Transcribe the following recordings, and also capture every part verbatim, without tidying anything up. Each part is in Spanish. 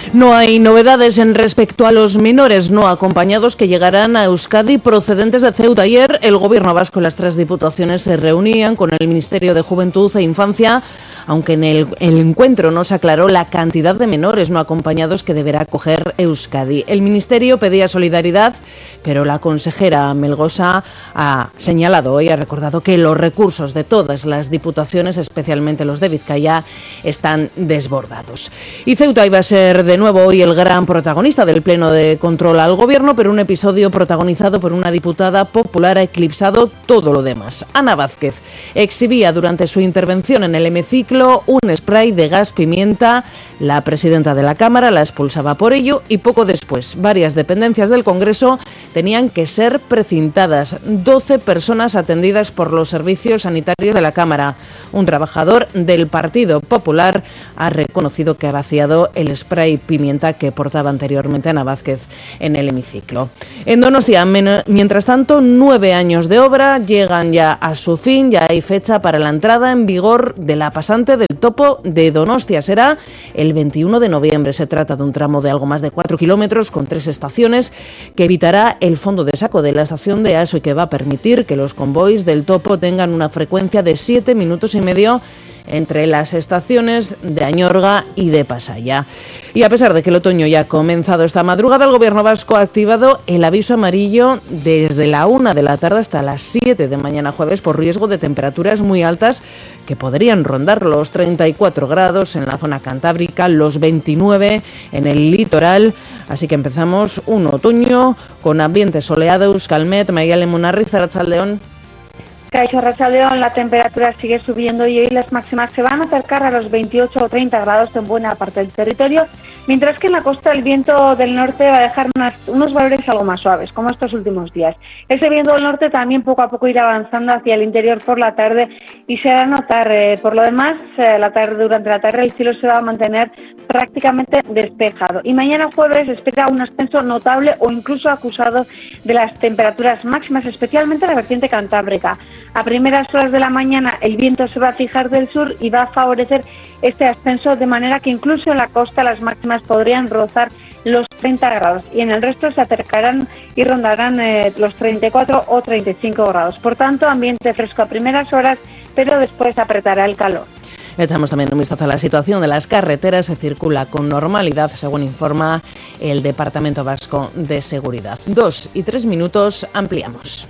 No hay novedades en respecto a los menores no acompañados que llegarán a Euskadi procedentes de Ceuta. Ayer el Gobierno vasco y las tres diputaciones se reunían con el Ministerio de Juventud e Infancia, aunque en el, el encuentro no se aclaró la cantidad de menores no acompañados que deberá acoger Euskadi. El Ministerio pedía solidaridad, pero la consejera Melgosa ha señalado hoy, ha recordado que los recursos de todas las diputaciones, especialmente los de Vizcaya, están desbordados. Y Ceuta iba a ser de nuevo hoy el gran protagonista del pleno de control al Gobierno, pero un episodio protagonizado por una diputada popular ha eclipsado todo lo demás. Ana Vázquez exhibía durante su intervención en el hemiciclo un spray de gas pimienta. La presidenta de la Cámara la expulsaba por ello y poco después varias dependencias del Congreso tenían que ser precintadas. doce personas atendidas por los servicios sanitarios de la Cámara. Un trabajador del Partido Popular ha reconocido que ha vaciado el spray pimienta que portaba anteriormente Ana Vázquez en el hemiciclo. En Donostia, mientras tanto, nueve años de obra llegan ya a su fin. Ya hay fecha para la entrada en vigor de la pasante del topo de Donostia. Será el veintiuno de noviembre. Se trata de un tramo de algo más de cuatro kilómetros con tres estaciones que evitará el fondo de saco de la estación de Aso y que va a permitir que los convoys del topo tengan una frecuencia de siete minutos y medio entre las estaciones de Añorga y de Pasaya. Y a pesar de que el otoño ya ha comenzado esta madrugada, el Gobierno vasco ha activado el aviso amarillo desde la una de la tarde hasta las siete de mañana jueves por riesgo de temperaturas muy altas que podrían rondar los treinta y cuatro grados en la zona cantábrica, los veintinueve en el litoral. Así que empezamos un otoño con ambiente soleado. Euskalmet, Maialen Munarriz, Arratsaldeon. Caixo Arratsaldeon, la temperatura sigue subiendo y hoy las máximas se van a acercar a los veintiocho o treinta grados en buena parte del territorio, mientras que en la costa el viento del norte va a dejar unas, unos valores algo más suaves, como estos últimos días. Ese viento del norte también poco a poco irá avanzando hacia el interior por la tarde y se hará notar. Eh, por lo demás, eh, la tarde, durante la tarde el cielo se va a mantener prácticamente despejado. Y mañana jueves espera un ascenso notable o incluso acusado de las temperaturas máximas, especialmente en la vertiente cantábrica. A primeras horas de la mañana el viento se va a fijar del sur y va a favorecer este ascenso, de manera que incluso en la costa las máximas podrían rozar los treinta grados y en el resto se acercarán y rondarán eh, los treinta y cuatro o treinta y cinco grados. Por tanto, ambiente fresco a primeras horas, pero después apretará el calor. Echamos también un vistazo a la situación de las carreteras. Se circula con normalidad, según informa el Departamento Vasco de Seguridad. Dos y tres minutos, ampliamos.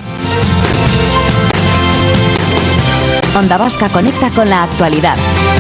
Onda Vasca conecta con la actualidad.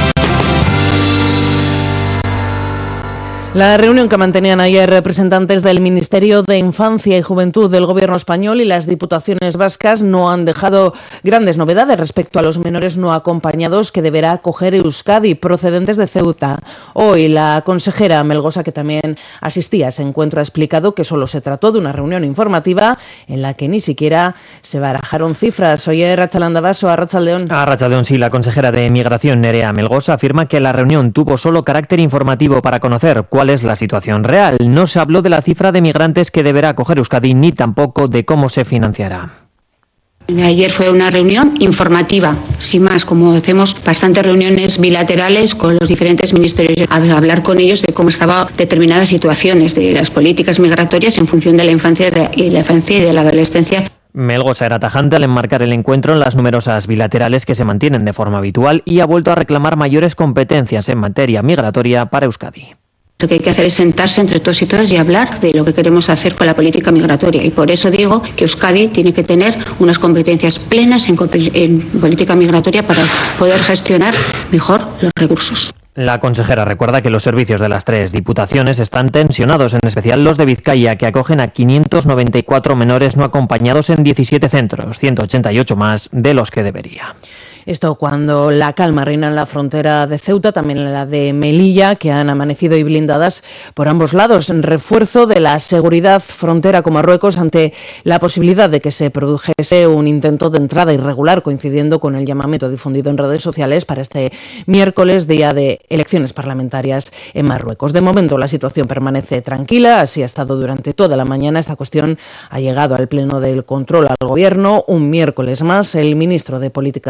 La reunión que mantenían ayer representantes del Ministerio de Infancia y Juventud del Gobierno español y las diputaciones vascas no han dejado grandes novedades respecto a los menores no acompañados que deberá acoger Euskadi procedentes de Ceuta. Hoy la consejera Melgosa, que también asistía a ese encuentro, ha explicado que solo se trató de una reunión informativa en la que ni siquiera se barajaron cifras. Oye, Arratsalde Baso, Arratsaldeon. Arratsaldeon, sí, la consejera de Migración, Nerea Melgosa, afirma que la reunión tuvo solo carácter informativo para conocer cuál es la situación real. No se habló de la cifra de migrantes que deberá acoger Euskadi ni tampoco de cómo se financiará. Ayer fue una reunión informativa, sin más, como hacemos bastantes reuniones bilaterales con los diferentes ministerios, a hablar con ellos de cómo estaban determinadas situaciones de las políticas migratorias en función de la infancia y la infancia y de la adolescencia. Melgosa era tajante al enmarcar el encuentro en las numerosas bilaterales que se mantienen de forma habitual y ha vuelto a reclamar mayores competencias en materia migratoria para Euskadi. Lo que hay que hacer es sentarse entre todos y todas y hablar de lo que queremos hacer con la política migratoria. Y por eso digo que Euskadi tiene que tener unas competencias plenas en, en política migratoria para poder gestionar mejor los recursos. La consejera recuerda que los servicios de las tres diputaciones están tensionados, en especial los de Vizcaya, que acogen a quinientos noventa y cuatro menores no acompañados en diecisiete centros, ciento ochenta y ocho más de los que debería. Esto cuando la calma reina en la frontera de Ceuta, también en la de Melilla, que han amanecido y blindadas por ambos lados. En refuerzo de la seguridad frontera con Marruecos ante la posibilidad de que se produjese un intento de entrada irregular, coincidiendo con el llamamiento difundido en redes sociales para este miércoles, día de elecciones parlamentarias en Marruecos. De momento la situación permanece tranquila, así ha estado durante toda la mañana. Esta cuestión ha llegado al pleno del control al Gobierno. Un miércoles más, el ministro de Política Territorial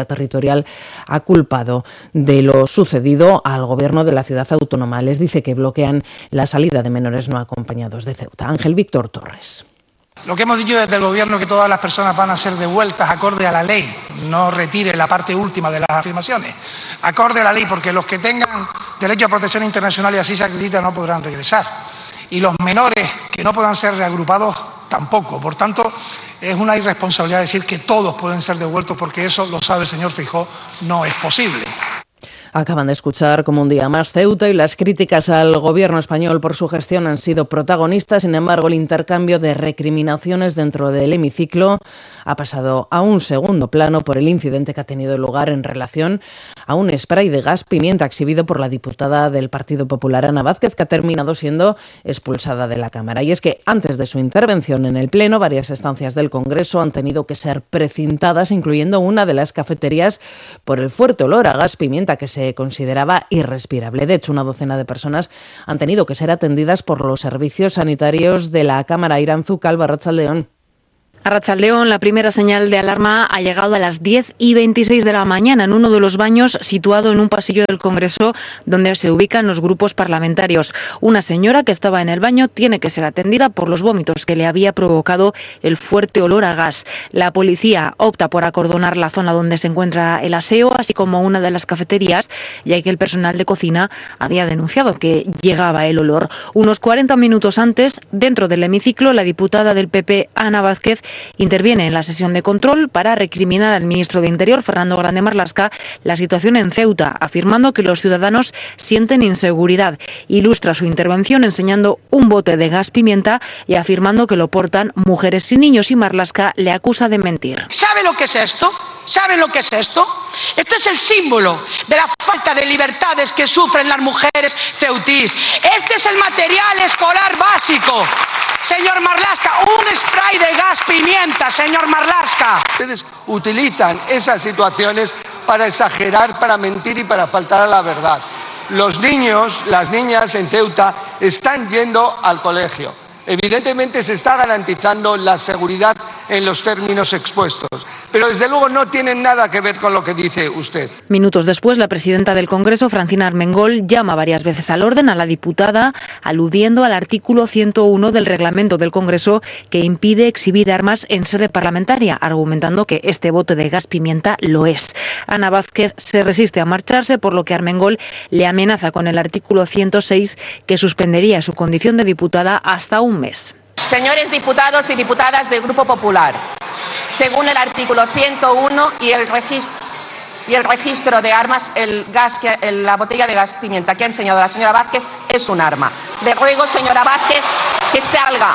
territorial ha culpado de lo sucedido al gobierno de la ciudad autónoma. Les dice que bloquean la salida de menores no acompañados de Ceuta. Ángel Víctor Torres. Lo que hemos dicho desde el Gobierno es que todas las personas van a ser devueltas acorde a la ley. No retire la parte última de las afirmaciones. Acorde a la ley, porque los que tengan derecho a protección internacional y así se acredita no podrán regresar. Y los menores que no puedan ser reagrupados tampoco. Por tanto, es una irresponsabilidad decir que todos pueden ser devueltos, porque eso, lo sabe el señor Feijóo, no es posible. Acaban de escuchar como un día más Ceuta y las críticas al gobierno español por su gestión han sido protagonistas. Sin embargo, el intercambio de recriminaciones dentro del hemiciclo ha pasado a un segundo plano por el incidente que ha tenido lugar en relación a un spray de gas pimienta exhibido por la diputada del Partido Popular, Ana Vázquez, que ha terminado siendo expulsada de la Cámara. Y es que antes de su intervención en el Pleno, varias estancias del Congreso han tenido que ser precintadas, incluyendo una de las cafeterías, por el fuerte olor a gas pimienta que se consideraba irrespirable. De hecho, una docena de personas han tenido que ser atendidas por los servicios sanitarios de la Cámara. Iranzu Calva, Arratsaldeón. Arratsaldeón, la primera señal de alarma ha llegado a las diez y veintiséis de la mañana en uno de los baños situado en un pasillo del Congreso donde se ubican los grupos parlamentarios. Una señora que estaba en el baño tiene que ser atendida por los vómitos que le había provocado el fuerte olor a gas. La policía opta por acordonar la zona donde se encuentra el aseo, así como una de las cafeterías, ya que el personal de cocina había denunciado que llegaba el olor. Unos cuarenta minutos antes, dentro del hemiciclo, la diputada del P P, Ana Vázquez, interviene en la sesión de control para recriminar al ministro de Interior, Fernando Grande Marlaska, la situación en Ceuta, afirmando que los ciudadanos sienten inseguridad. Ilustra su intervención enseñando un bote de gas pimienta y afirmando que lo portan mujeres y niños, y Marlaska le acusa de mentir. ¿Sabe lo que es esto? ¿Saben lo que es esto? Esto es el símbolo de la falta de libertades que sufren las mujeres ceutís. Este es el material escolar básico. Señor Marlaska, un spray de gas pimienta, señor Marlaska. Ustedes utilizan esas situaciones para exagerar, para mentir y para faltar a la verdad. Los niños, las niñas en Ceuta están yendo al colegio. Evidentemente se está garantizando la seguridad en los términos expuestos, pero desde luego no tienen nada que ver con lo que dice usted. Minutos después, la presidenta del Congreso, Francina Armengol, llama varias veces al orden a la diputada, aludiendo al artículo ciento uno del reglamento del Congreso que impide exhibir armas en sede parlamentaria, argumentando que este bote de gas pimienta lo es. Ana Vázquez se resiste a marcharse, por lo que Armengol le amenaza con el artículo ciento seis, que suspendería su condición de diputada hasta un mes. Señores diputados y diputadas del Grupo Popular, según el artículo ciento uno y el registro y el registro de armas, el gas que, el, la botella de gas pimienta que ha enseñado la señora Vázquez es un arma. Le ruego, señora Vázquez, que salga.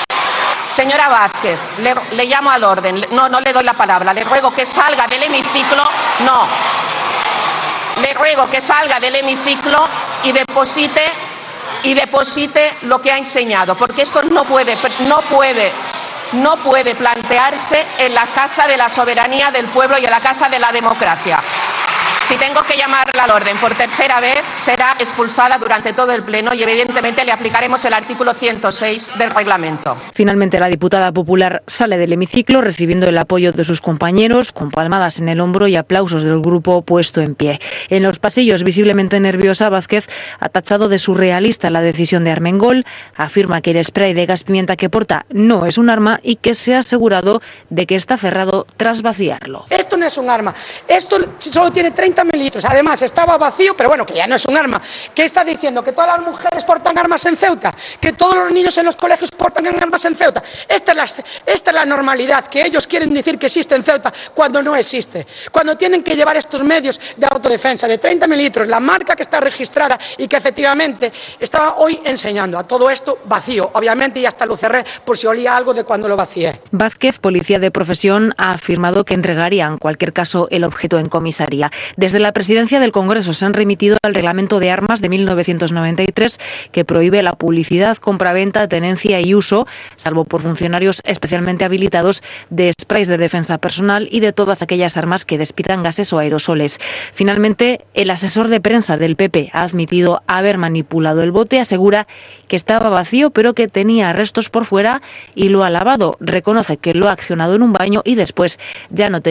Señora Vázquez, le, le llamo al orden. No, no le doy la palabra. Le ruego que salga del hemiciclo. No. Le ruego que salga del hemiciclo y deposite y deposite lo que ha enseñado, porque esto no puede, no puede, no puede plantearse en la Casa de la Soberanía del Pueblo y en la Casa de la Democracia. Si tengo que llamarla al orden por tercera vez, será expulsada durante todo el Pleno y evidentemente le aplicaremos el artículo ciento seis del reglamento. Finalmente, la diputada popular sale del hemiciclo recibiendo el apoyo de sus compañeros, con palmadas en el hombro y aplausos del grupo puesto en pie. En los pasillos, visiblemente nerviosa, Vázquez ha tachado de surrealista la decisión de Armengol, afirma que el spray de gas pimienta que porta no es un arma y que se ha asegurado de que está cerrado tras vaciarlo. Esto no es un arma, esto solo tiene treinta mililitros, además estaba vacío, pero bueno, que ya no es un arma. ¿Qué está diciendo? ¿Que todas las mujeres portan armas en Ceuta? ¿Que todos los niños en los colegios portan armas en Ceuta? Esta es la, esta es la normalidad que ellos quieren decir que existe en Ceuta cuando no existe. Cuando tienen que llevar estos medios de autodefensa de treinta mililitros, la marca que está registrada y que efectivamente estaba hoy enseñando a todo esto vacío, obviamente, y hasta lo cerré por si olía algo de cuando lo vacié. Vázquez, policía de profesión, ha afirmado que entregaría en cualquier caso el objeto en comisaría. Desde la presidencia del Congreso se han remitido al Reglamento de Armas de mil novecientos noventa y tres, que prohíbe la publicidad, compraventa, tenencia y uso, salvo por funcionarios especialmente habilitados, de sprays de defensa personal y de todas aquellas armas que despidan gases o aerosoles. Finalmente, el asesor de prensa del P P ha admitido haber manipulado el bote, asegura que estaba vacío pero que tenía restos por fuera y lo ha lavado. Reconoce que lo ha accionado en un baño y después ya no tenía nada.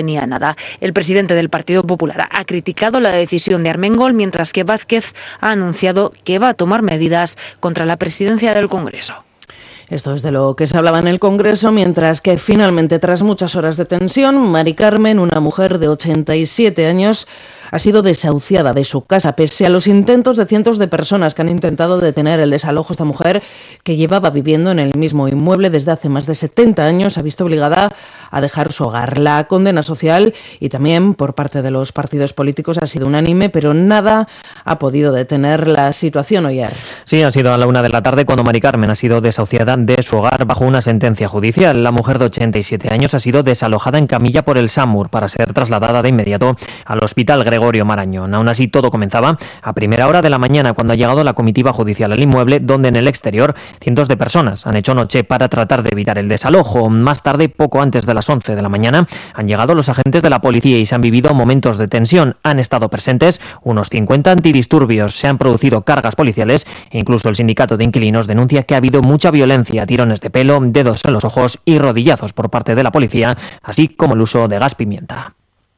Granada. El presidente del Partido Popular ha criticado la decisión de Armengol, mientras que Vázquez ha anunciado que va a tomar medidas contra la presidencia del Congreso. Esto es de lo que se hablaba en el Congreso, mientras que finalmente, tras muchas horas de tensión, Mari Carmen, una mujer de ochenta y siete años, ha sido desahuciada de su casa, pese a los intentos de cientos de personas que han intentado detener el desalojo. Esta mujer, que llevaba viviendo en el mismo inmueble desde hace más de setenta años, se ha visto obligada a dejar su hogar. La condena social y también por parte de los partidos políticos ha sido unánime, pero nada ha podido detener la situación. Oyer. Sí, ha sido a la una de la tarde cuando Mari Carmen ha sido desahuciada de su hogar bajo una sentencia judicial. La mujer de ochenta y siete años ha sido desalojada en camilla por el SAMUR para ser trasladada de inmediato al Hospital Gregorio Marañón. Aún así, todo comenzaba a primera hora de la mañana, cuando ha llegado la comitiva judicial al inmueble, donde en el exterior cientos de personas han hecho noche para tratar de evitar el desalojo. Más tarde, poco antes de las once de la mañana, han llegado los agentes de la policía y se han vivido momentos de tensión. Han estado presentes unos cincuenta antidisturbios, se han producido cargas policiales e incluso el sindicato de inquilinos denuncia que ha habido mucha violencia, tirones de pelo, dedos en los ojos y rodillazos por parte de la policía, así como el uso de gas pimienta.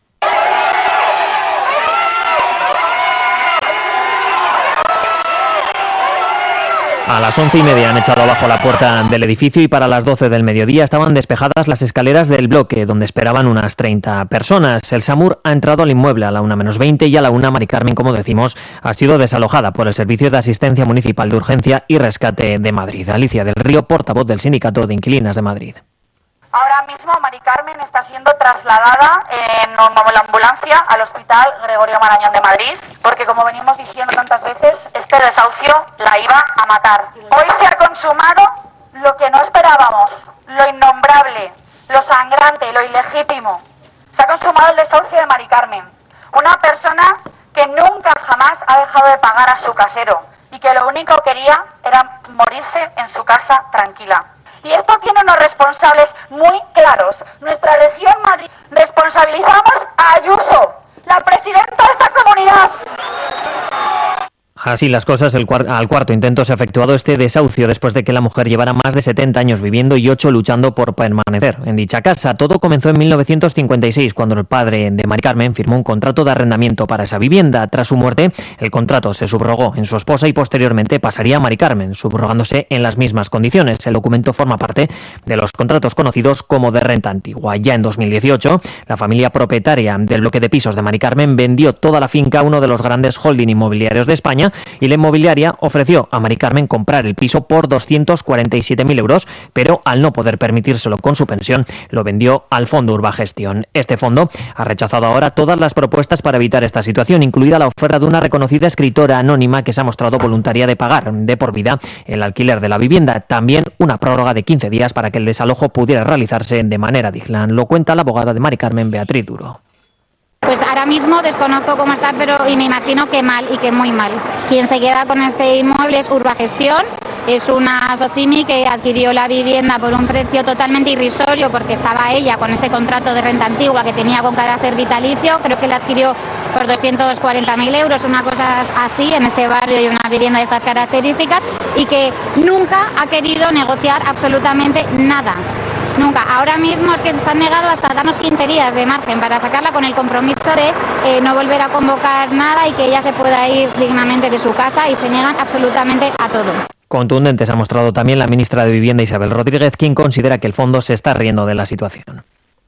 A las once y media han echado abajo la puerta del edificio y para las doce del mediodía estaban despejadas las escaleras del bloque, donde esperaban unas treinta personas. El SAMUR ha entrado al inmueble a la una menos veinte y a la una Mari Carmen, como decimos, ha sido desalojada por el Servicio de Asistencia Municipal de Urgencia y Rescate de Madrid. Alicia del Río, portavoz del Sindicato de Inquilinas de Madrid. Ahora mismo Mari Carmen está siendo trasladada en una ambulancia al Hospital Gregorio Marañón de Madrid, porque como venimos diciendo tantas veces, este desahucio la iba a matar. Hoy se ha consumado lo que no esperábamos, lo innombrable, lo sangrante, lo ilegítimo. Se ha consumado el desahucio de Mari Carmen, una persona que nunca jamás ha dejado de pagar a su casero y que lo único que quería era morirse en su casa tranquila. Y esto tiene unos responsables muy claros. Nuestra región Madrid responsabilizamos a Ayuso, la presidenta de esta comunidad. Así las cosas, el cuar- al cuarto intento se ha efectuado este desahucio después de que la mujer llevara más de setenta años viviendo y ocho luchando por permanecer en dicha casa. Todo comenzó en mil novecientos cincuenta y seis, cuando el padre de Mari Carmen firmó un contrato de arrendamiento para esa vivienda. Tras su muerte, el contrato se subrogó en su esposa y posteriormente pasaría a Mari Carmen, subrogándose en las mismas condiciones. El documento forma parte de los contratos conocidos como de renta antigua. Ya en dos mil dieciocho, la familia propietaria del bloque de pisos de Mari Carmen vendió toda la finca a uno de los grandes holding inmobiliarios de España y la inmobiliaria ofreció a Mari Carmen comprar el piso por doscientos cuarenta y siete mil euros, pero al no poder permitírselo con su pensión, lo vendió al Fondo Urbagestión. Este fondo ha rechazado ahora todas las propuestas para evitar esta situación, incluida la oferta de una reconocida escritora anónima que se ha mostrado voluntaria de pagar de por vida el alquiler de la vivienda. También una prórroga de quince días para que el desalojo pudiera realizarse de manera digna. Lo cuenta la abogada de Mari Carmen, Beatriz Duro. Pues ahora mismo desconozco cómo está, pero y me imagino que mal y que muy mal. Quien se queda con este inmueble es Urbagestión, es una Socimi que adquirió la vivienda por un precio totalmente irrisorio porque estaba ella con este contrato de renta antigua que tenía con carácter vitalicio, creo que la adquirió por doscientos cuarenta mil euros, una cosa así en este barrio y una vivienda de estas características, y que nunca ha querido negociar absolutamente nada. Nunca. Ahora mismo es que se han negado hasta darnos quince días de margen para sacarla con el compromiso de eh, no volver a convocar nada y que ella se pueda ir dignamente de su casa, y se niegan absolutamente a todo. Contundente se ha mostrado también la ministra de Vivienda, Isabel Rodríguez, quien considera que el fondo se está riendo de la situación.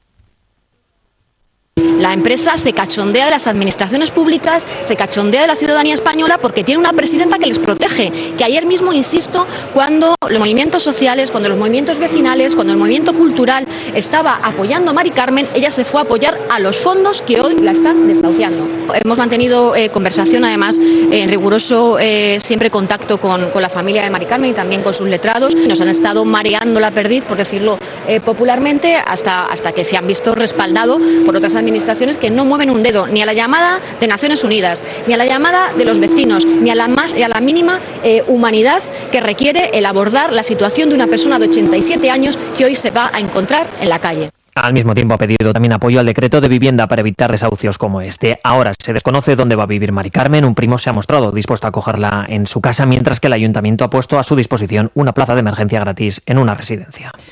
La empresa se cachondea de las administraciones públicas, se cachondea de la ciudadanía española porque tiene una presidenta que les protege, que ayer mismo, insisto, cuando los movimientos sociales, cuando los movimientos vecinales, cuando el movimiento cultural estaba apoyando a Mari Carmen, ella se fue a apoyar a los fondos que hoy la están desahuciando. Hemos mantenido eh, conversación, además, en riguroso eh, siempre contacto con, con la familia de Mari Carmen y también con sus letrados. Nos han estado mareando la perdiz, por decirlo eh, popularmente, hasta, hasta que se han visto respaldado por otras administraciones que no mueven un dedo, ni a la llamada de Naciones Unidas, ni a la llamada de los vecinos, ni a la más a la mínima eh, humanidad que requiere el abordar la situación de una persona de ochenta y siete años que hoy se va a encontrar en la calle. Al mismo tiempo ha pedido también apoyo al decreto de vivienda para evitar desahucios como este. Ahora se desconoce dónde va a vivir Mari Carmen. Un primo se ha mostrado dispuesto a acogerla en su casa, mientras que el ayuntamiento ha puesto a su disposición una plaza de emergencia gratis en una residencia.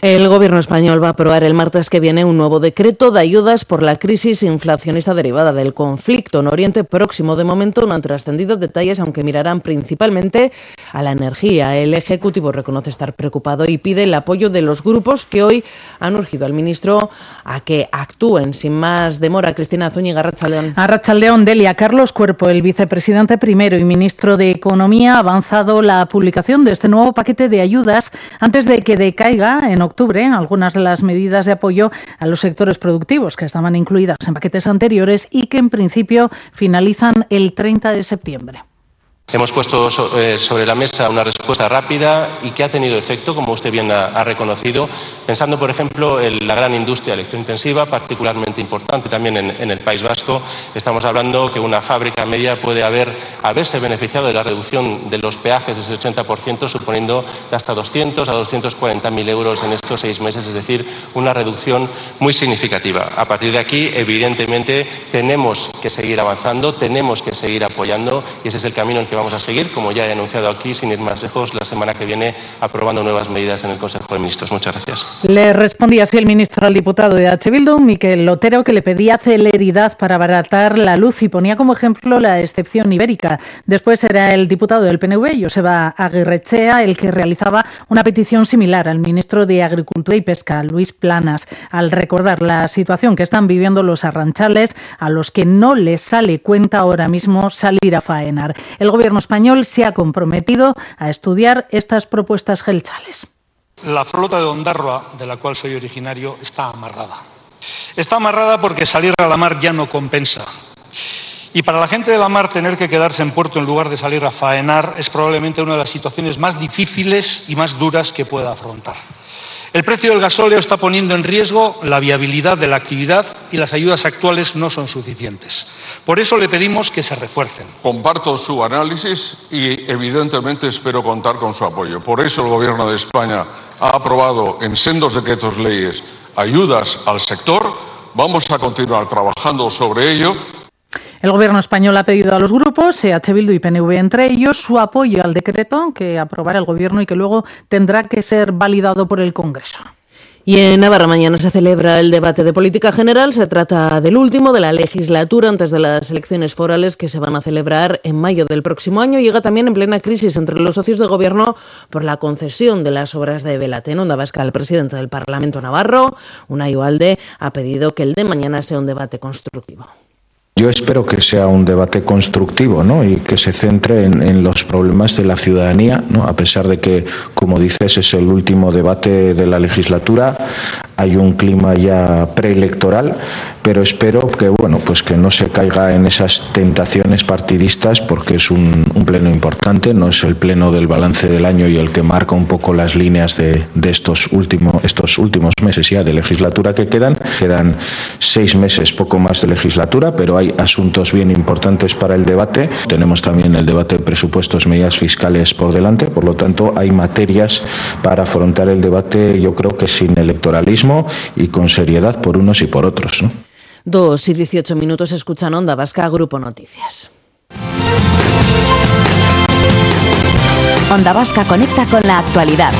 El Gobierno español va a aprobar el martes que viene un nuevo decreto de ayudas por la crisis inflacionista derivada del conflicto en Oriente Próximo. De momento no han trascendido detalles, aunque mirarán principalmente a la energía. El Ejecutivo reconoce estar preocupado y pide el apoyo de los grupos que hoy han urgido al ministro a que actúen. Sin más demora, Cristina Zúñiga, Arratsaldeón. Arratsaldeón, Delia. Carlos Cuerpo, el vicepresidente primero y ministro de Economía, ha avanzado la publicación de este nuevo paquete de ayudas antes de que decaiga en octubre algunas de las medidas de apoyo a los sectores productivos que estaban incluidas en paquetes anteriores y que en principio finalizan el treinta de septiembre. Hemos puesto sobre la mesa una respuesta rápida y que ha tenido efecto, como usted bien ha reconocido, pensando, por ejemplo, en la gran industria electrointensiva, particularmente importante también en, en el País Vasco. Estamos hablando que una fábrica media puede haber, haberse beneficiado de la reducción de los peajes de ese ochenta por ciento, suponiendo de hasta doscientos a doscientos cuarenta mil euros en estos seis meses, es decir, una reducción muy significativa. A partir de aquí, evidentemente, tenemos que seguir avanzando, tenemos que seguir apoyando y ese es el camino en que vamos a seguir, como ya he anunciado aquí, sin ir más lejos, la semana que viene aprobando nuevas medidas en el Consejo de Ministros. Muchas gracias. Le respondía así el ministro al diputado de H. Bildu, Mikel Otero, que le pedía celeridad para abaratar la luz y ponía como ejemplo la excepción ibérica. Después era el diputado del P N V, Joseba Agirrechea, el que realizaba una petición similar al ministro de Agricultura y Pesca, Luis Planas, al recordar la situación que están viviendo los arranchales, a los que no les sale cuenta ahora mismo salir a faenar. El Gobierno español se ha comprometido a estudiar estas propuestas gelchales. La flota de Ondarroa, de la cual soy originario, está amarrada. Está amarrada porque salir a la mar ya no compensa. Y para la gente de la mar tener que quedarse en puerto en lugar de salir a faenar es probablemente una de las situaciones más difíciles y más duras que pueda afrontar. El precio del gasóleo está poniendo en riesgo la viabilidad de la actividad y las ayudas actuales no son suficientes. Por eso le pedimos que se refuercen. Comparto su análisis y evidentemente espero contar con su apoyo. Por eso el Gobierno de España ha aprobado en sendos decretos leyes ayudas al sector. Vamos a continuar trabajando sobre ello. El Gobierno español ha pedido a los grupos, E H Bildu y P N V entre ellos, su apoyo al decreto que aprobará el Gobierno y que luego tendrá que ser validado por el Congreso. Y en Navarra mañana se celebra el debate de política general. Se trata del último de la legislatura antes de las elecciones forales que se van a celebrar en mayo del próximo año. Llega también en plena crisis entre los socios de gobierno por la concesión de las obras de Belatén. Onda Vasca, el presidente del Parlamento navarro, Unai Ugalde, ha pedido que el de mañana sea un debate constructivo. Yo espero que sea un debate constructivo, ¿no? Y que se centre en, en los problemas de la ciudadanía, ¿no? A pesar de que, como dices, es el último debate de la legislatura, hay un clima ya preelectoral, pero espero que, bueno, pues que no se caiga en esas tentaciones partidistas, porque es un, un pleno importante, no es el pleno del balance del año y el que marca un poco las líneas de, de estos últimos, estos últimos meses ya de legislatura que quedan. Quedan seis meses, poco más de legislatura, pero hay asuntos bien importantes para el debate. Tenemos también el debate de presupuestos, medidas fiscales por delante, por lo tanto hay materias para afrontar el debate, yo creo que sin electoralismo y con seriedad por unos y por otros, ¿no? Dos y dieciocho minutos, escuchan Onda Vasca, Grupo Noticias. Onda Vasca conecta con la actualidad.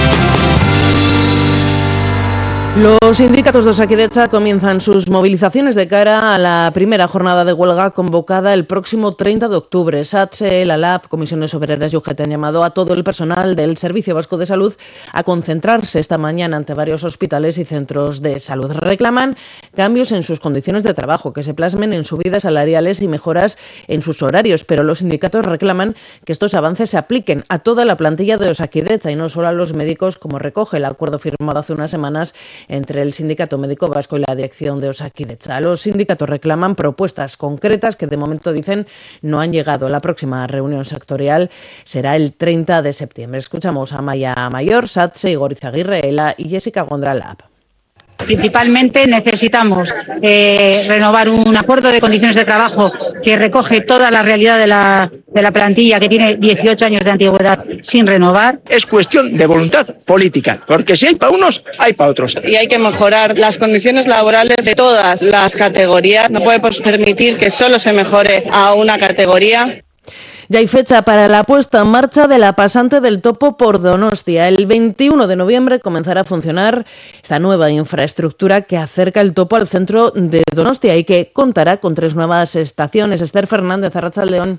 Los sindicatos de Osakidetza comienzan sus movilizaciones de cara a la primera jornada de huelga convocada el próximo treinta de octubre. SATSE, la LAB, Comisiones Obreras y U G T han llamado a todo el personal del Servicio Vasco de Salud a concentrarse esta mañana ante varios hospitales y centros de salud. Reclaman cambios en sus condiciones de trabajo, que se plasmen en subidas salariales y mejoras en sus horarios, pero los sindicatos reclaman que estos avances se apliquen a toda la plantilla de Osakidetza y no solo a los médicos, como recoge el acuerdo firmado hace unas semanas entre el Sindicato Médico Vasco y la dirección de Osakidetza. Los sindicatos reclaman propuestas concretas que de momento dicen no han llegado. La próxima reunión sectorial será el treinta de septiembre. Escuchamos a Maya Mayor, SATSE, Igor Izaguirre, ELA y Jessica Gondralab. Principalmente necesitamos eh, renovar un acuerdo de condiciones de trabajo que recoge toda la realidad de la, de la plantilla que tiene dieciocho años de antigüedad sin renovar. Es cuestión de voluntad política, porque si hay para unos, hay para otros. Y hay que mejorar las condiciones laborales de todas las categorías. No podemos permitir que solo se mejore a una categoría. Ya hay fecha para la puesta en marcha de la pasante del Topo por Donostia. El veintiuno de noviembre comenzará a funcionar esta nueva infraestructura que acerca el Topo al centro de Donostia y que contará con tres nuevas estaciones. Esther Fernández, Arratsaldeon.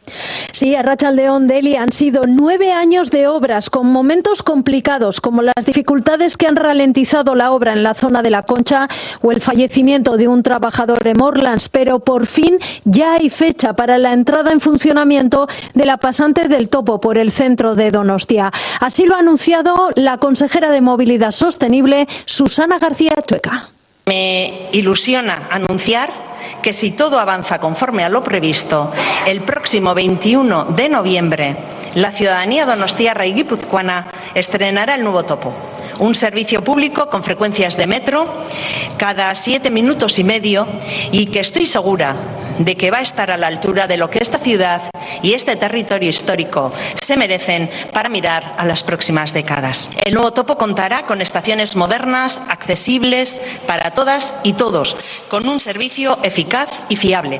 Sí, Arratsaldeon, Deli, han sido nueve años de obras con momentos complicados como las dificultades que han ralentizado la obra en la zona de la Concha o el fallecimiento de un trabajador en Morlands, pero por fin ya hay fecha para la entrada en funcionamiento de la pasante del Topo por el centro de Donostia. Así lo ha anunciado la consejera de Movilidad Sostenible, Susana García Chueca. Me ilusiona anunciar que si todo avanza conforme a lo previsto, el próximo veintiuno de noviembre la ciudadanía donostiarra y guipuzcoana estrenará el nuevo Topo, un servicio público con frecuencias de metro cada siete minutos y medio y que estoy segura de que va a estar a la altura de lo que esta ciudad y este territorio histórico se merecen para mirar a las próximas décadas. El nuevo Topo contará con estaciones modernas, accesibles para todas y todos, con un servicio eficaz y fiable.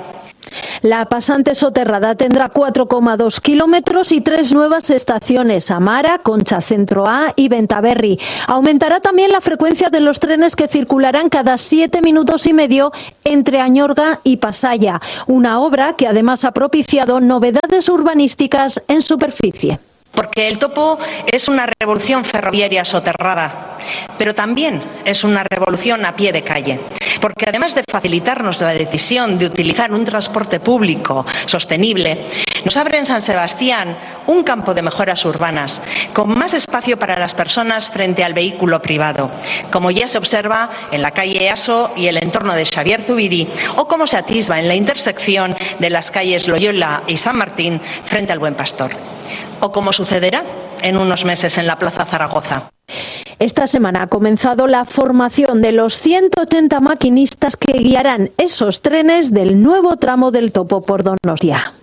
La pasante soterrada tendrá cuatro coma dos kilómetros y tres nuevas estaciones: Amara, Concha Centro A y Bentaberri. Aumentará también la frecuencia de los trenes que circularán cada siete minutos y medio entre Añorga y Pasaya, una obra que además ha propiciado novedades urbanísticas en superficie. Porque el Topo es una revolución ferroviaria soterrada, pero también es una revolución a pie de calle. Porque además de facilitarnos la decisión de utilizar un transporte público sostenible, nos abre en San Sebastián un campo de mejoras urbanas, con más espacio para las personas frente al vehículo privado, como ya se observa en la calle Easo y el entorno de Xavier Zubiri, o como se atisba en la intersección de las calles Loyola y San Martín frente al Buen Pastor, o como sucederá en unos meses en la Plaza Zaragoza. Esta semana ha comenzado la formación de los ciento ochenta maquinistas que guiarán esos trenes del nuevo tramo del Topo por Donostia.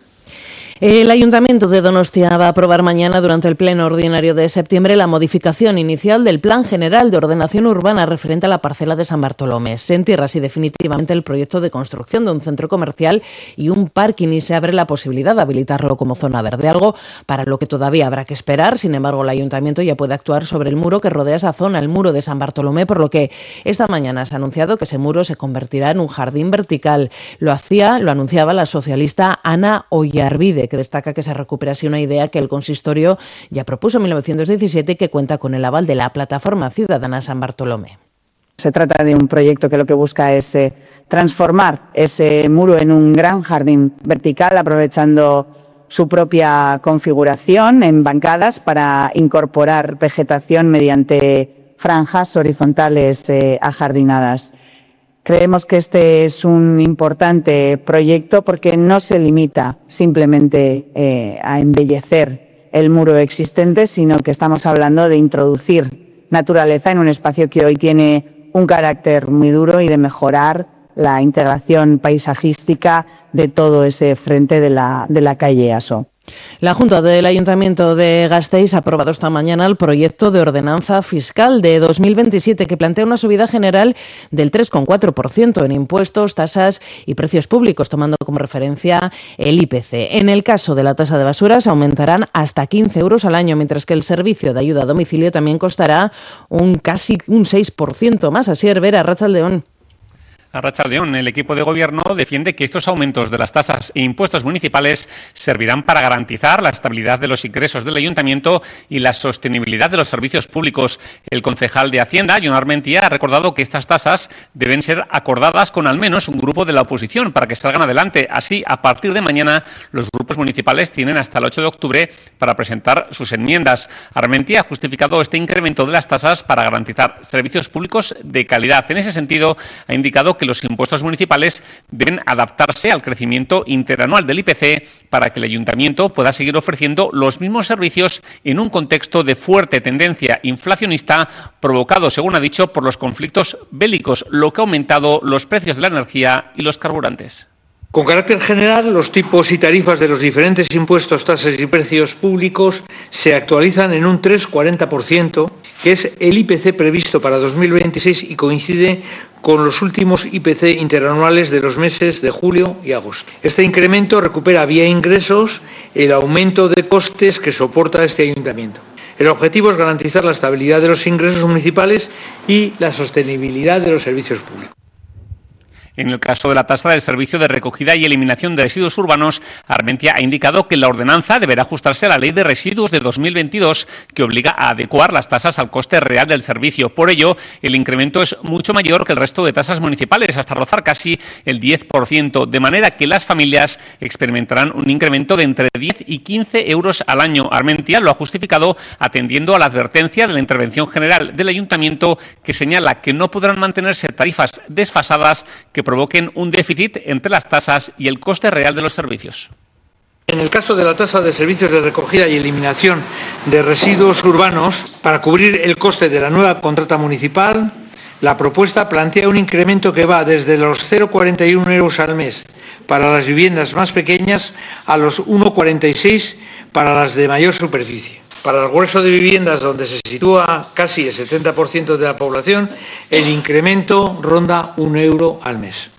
El Ayuntamiento de Donostia va a aprobar mañana durante el Pleno Ordinario de septiembre la modificación inicial del Plan General de Ordenación Urbana referente a la parcela de San Bartolomé. Se entierra así definitivamente el proyecto de construcción de un centro comercial y un parking y se abre la posibilidad de habilitarlo como zona verde, algo para lo que todavía habrá que esperar. Sin embargo, el Ayuntamiento ya puede actuar sobre el muro que rodea esa zona, el muro de San Bartolomé, por lo que esta mañana se ha anunciado que ese muro se convertirá en un jardín vertical. Lo hacía, lo anunciaba la socialista Ana Ollarvide, que destaca que se recupera así una idea que el consistorio ya propuso en mil novecientos diecisiete y que cuenta con el aval de la Plataforma Ciudadana San Bartolomé. Se trata de un proyecto que lo que busca es eh, transformar ese muro en un gran jardín vertical, aprovechando su propia configuración en bancadas para incorporar vegetación mediante franjas horizontales eh, ajardinadas. Creemos que este es un importante proyecto porque no se limita simplemente eh, a embellecer el muro existente, sino que estamos hablando de introducir naturaleza en un espacio que hoy tiene un carácter muy duro y de mejorar la integración paisajística de todo ese frente de la, de la calle Aso. La Junta del Ayuntamiento de Gasteiz ha aprobado esta mañana el proyecto de ordenanza fiscal de dos mil veintisiete que plantea una subida general del tres coma cuatro por ciento en impuestos, tasas y precios públicos, tomando como referencia el I P C. En el caso de la tasa de basuras aumentarán hasta quince euros al año, mientras que el servicio de ayuda a domicilio también costará un casi un seis por ciento más. Así Herbera, Arratsaldeon. Arratsaldeon, el equipo de gobierno defiende que estos aumentos de las tasas e impuestos municipales servirán para garantizar la estabilidad de los ingresos del ayuntamiento y la sostenibilidad de los servicios públicos. El concejal de Hacienda, Jon Armentia, ha recordado que estas tasas deben ser acordadas con al menos un grupo de la oposición para que salgan adelante. Así, a partir de mañana, los grupos municipales tienen hasta el ocho de octubre para presentar sus enmiendas. Armentia ha justificado este incremento de las tasas para garantizar servicios públicos de calidad. En ese sentido, ha indicado que los impuestos municipales deben adaptarse al crecimiento interanual del I P C para que el ayuntamiento pueda seguir ofreciendo los mismos servicios en un contexto de fuerte tendencia inflacionista provocado, según ha dicho, por los conflictos bélicos, lo que ha aumentado los precios de la energía y los carburantes. Con carácter general, los tipos y tarifas de los diferentes impuestos, tasas y precios públicos se actualizan en un tres coma cuarenta por ciento que es el I P C previsto para dos mil veintiséis y coincide con los últimos I P C interanuales de los meses de julio y agosto. Este incremento recupera vía ingresos el aumento de costes que soporta este ayuntamiento. El objetivo es garantizar la estabilidad de los ingresos municipales y la sostenibilidad de los servicios públicos. En el caso de la tasa del Servicio de Recogida y Eliminación de Residuos Urbanos, Armentia ha indicado que la ordenanza deberá ajustarse a la Ley de Residuos de dos mil veintidós, que obliga a adecuar las tasas al coste real del servicio. Por ello, el incremento es mucho mayor que el resto de tasas municipales, hasta rozar casi el diez por ciento, de manera que las familias experimentarán un incremento de entre diez y quince euros al año. Armentia lo ha justificado atendiendo a la advertencia de la Intervención General del Ayuntamiento, que señala que no podrán mantenerse tarifas desfasadas que provoquen un déficit entre las tasas y el coste real de los servicios. En el caso de la tasa de servicios de recogida y eliminación de residuos urbanos, para cubrir el coste de la nueva contrata municipal, la propuesta plantea un incremento que va desde los cero coma cuarenta y uno euros al mes para las viviendas más pequeñas a los uno coma cuarenta y seis para las de mayor superficie. Para el grueso de viviendas, donde se sitúa casi el setenta por ciento de la población, el incremento ronda un euro al mes.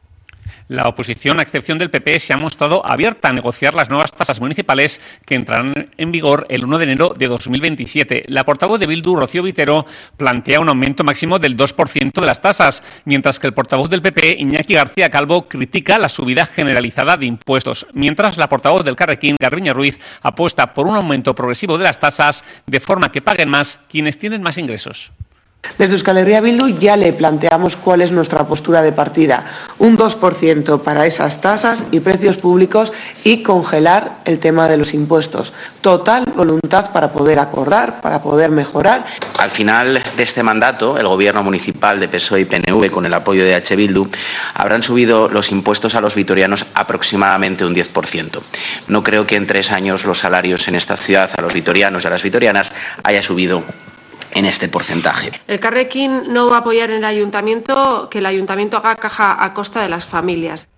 La oposición, a excepción del P P, se ha mostrado abierta a negociar las nuevas tasas municipales que entrarán en vigor el uno de enero de dos mil veintisiete. La portavoz de Bildu, Rocío Vitero, plantea un aumento máximo del dos por ciento de las tasas, mientras que el portavoz del P P, Iñaki García Calvo, critica la subida generalizada de impuestos, mientras la portavoz del Carrequín, Garbiñe Ruiz, apuesta por un aumento progresivo de las tasas de forma que paguen más quienes tienen más ingresos. Desde Euskal Herria Bildu ya le planteamos cuál es nuestra postura de partida, un dos por ciento para esas tasas y precios públicos y congelar el tema de los impuestos. Total voluntad para poder acordar, para poder mejorar. Al final de este mandato, el gobierno municipal de P S O E y P N V, con el apoyo de H. Bildu, habrán subido los impuestos a los vitorianos aproximadamente un diez por ciento. No creo que en tres años los salarios en esta ciudad a los vitorianos y a las vitorianas haya subido en este porcentaje. El Carrequín no va a apoyar en el ayuntamiento que el ayuntamiento haga caja a costa de las familias.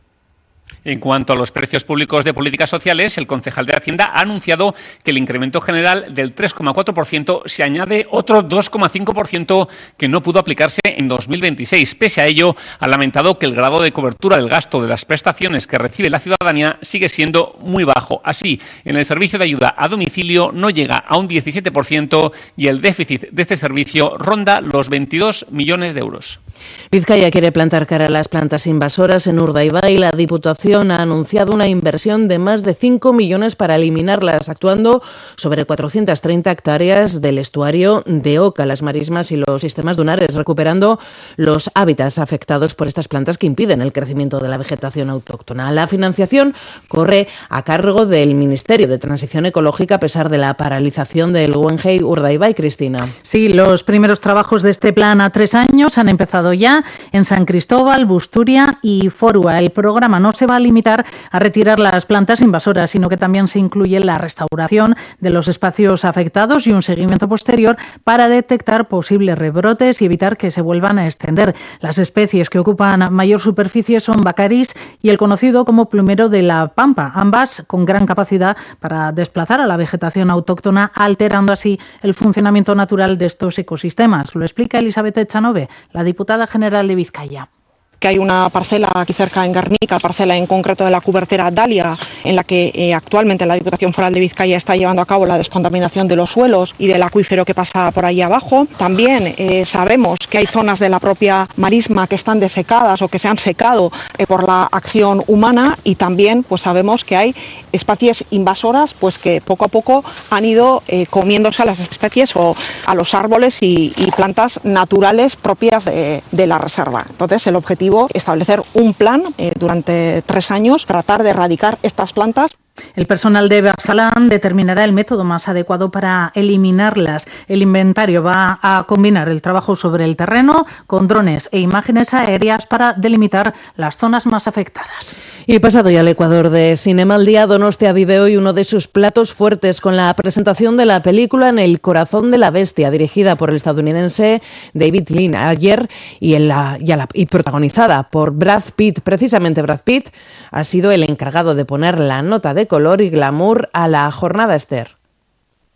En cuanto a los precios públicos de políticas sociales, el concejal de Hacienda ha anunciado que el incremento general del tres coma cuatro por ciento se añade otro dos coma cinco por ciento que no pudo aplicarse en dos mil veintiséis. Pese a ello, ha lamentado que el grado de cobertura del gasto de las prestaciones que recibe la ciudadanía sigue siendo muy bajo. Así, en el servicio de ayuda a domicilio no llega a un diecisiete por ciento y el déficit de este servicio ronda los veintidós millones de euros. Vizcaya quiere plantar cara a las plantas invasoras en Urdaibai. La Diputación ha anunciado una inversión de más de cinco millones para eliminarlas, actuando sobre cuatrocientas treinta hectáreas del estuario de Oca, las marismas y los sistemas dunares, recuperando los hábitats afectados por estas plantas que impiden el crecimiento de la vegetación autóctona. La financiación corre a cargo del Ministerio de Transición Ecológica a pesar de la paralización del Guggenheim Urdaibai. Cristina. Sí, los primeros trabajos de este plan a tres años han empezado ya en San Cristóbal, Busturia y Forua. El programa no se va a limitar a retirar las plantas invasoras, sino que también se incluye la restauración de los espacios afectados y un seguimiento posterior para detectar posibles rebrotes y evitar que se vuelvan a extender. Las especies que ocupan mayor superficie son Baccaris y el conocido como plumero de la Pampa, ambas con gran capacidad para desplazar a la vegetación autóctona, alterando así el funcionamiento natural de estos ecosistemas. Lo explica Elizabeth Echanove, la diputada general de Vizcaya. Que hay una parcela aquí cerca en Guernica, parcela en concreto de la cubertera Dalia, en la que eh, actualmente la Diputación Foral de Vizcaya está llevando a cabo la descontaminación de los suelos y del acuífero que pasa por ahí abajo. También eh, sabemos que hay zonas de la propia marisma que están desecadas o que se han secado eh, por la acción humana, y también pues sabemos que hay especies invasoras pues que poco a poco han ido eh, comiéndose a las especies o a los árboles y, y plantas naturales propias de, de la reserva. Entonces el objetivo establecer un plan eh, durante tres años, tratar de erradicar estas plantas. El personal de Barsalán determinará el método más adecuado para eliminarlas. El inventario va a combinar el trabajo sobre el terreno con drones e imágenes aéreas para delimitar las zonas más afectadas. Y pasado ya al Ecuador de Cinema al Día, Donostia vive hoy uno de sus platos fuertes con la presentación de la película En el corazón de la bestia, dirigida por el estadounidense David Lean ayer y, en la, y, la, y protagonizada por Brad Pitt. Precisamente Brad Pitt ha sido el encargado de poner la nota de color y glamour a la jornada, Esther.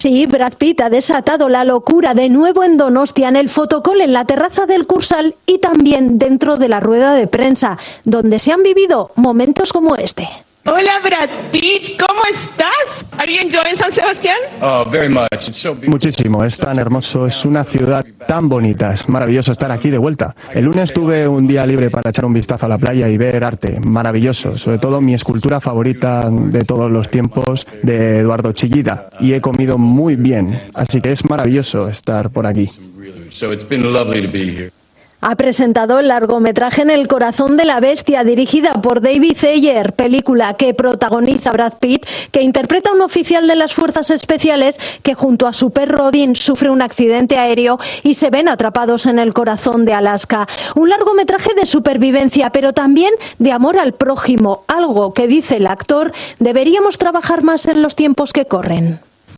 Sí, Brad Pitt ha desatado la locura de nuevo en Donostia, en el fotocall, en la terraza del Cursal y también dentro de la rueda de prensa, donde se han vivido momentos como este. Hola Brad Pitt, ¿cómo estás? Are you enjoying San Sebastián? Oh, very much. It's so beautiful. Muchísimo, es tan hermoso, es una ciudad tan bonita, es maravilloso estar aquí de vuelta. El lunes tuve un día libre para echar un vistazo a la playa y ver arte, maravilloso, sobre todo mi escultura favorita de todos los tiempos de Eduardo Chillida, y he comido muy bien, así que es maravilloso estar por aquí. So it's been lovely to be here. Ha presentado el largometraje En el corazón de la bestia, dirigida por David Ayer, película que protagoniza Brad Pitt, que interpreta a un oficial de las fuerzas especiales que junto a su perro Odin sufre un accidente aéreo y se ven atrapados en el corazón de Alaska. Un largometraje de supervivencia, pero también de amor al prójimo, algo que, dice el actor, deberíamos trabajar más en los tiempos que corren.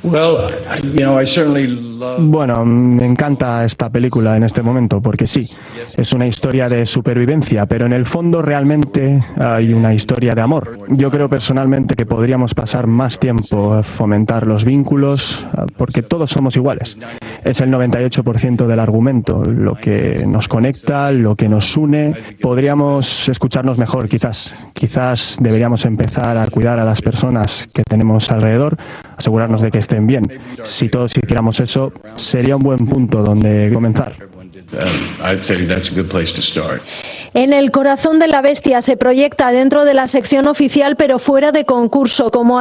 Bueno, me encanta esta película en este momento porque sí, es una historia de supervivencia, pero en el fondo realmente hay una historia de amor. Yo creo personalmente que podríamos pasar más tiempo a fomentar los vínculos porque todos somos iguales. Es el noventa y ocho por ciento del argumento, lo que nos conecta, lo que nos une. Podríamos escucharnos mejor, quizás. Quizás deberíamos empezar a cuidar a las personas que tenemos alrededor, asegurarnos de que estén bien. Si todos hiciéramos eso, sería un buen punto donde comenzar. En el corazón de la bestia se proyecta dentro de la sección oficial, pero fuera de concurso, como